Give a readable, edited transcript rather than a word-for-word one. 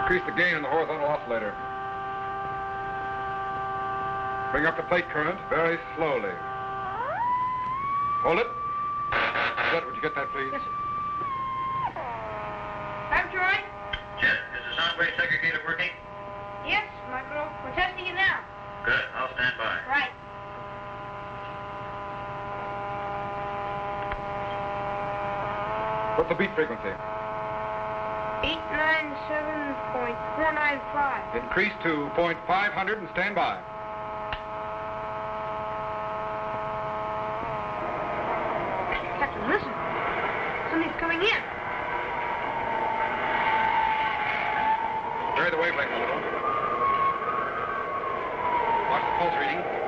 Increase the gain in the horizontal oscillator. Bring up the plate current very slowly. Hold it. Jet, would you get that, please? Yes, sir. Laboratory? Jet, is the sound wave segregator working? Yes, Michael. We're testing it now. Good. I'll stand by. Right. What's the beat frequency? 897.495. Increase to 0.500 and stand by. Captain, listen. Something's coming in. Vary the wavelength a little. Watch the pulse reading.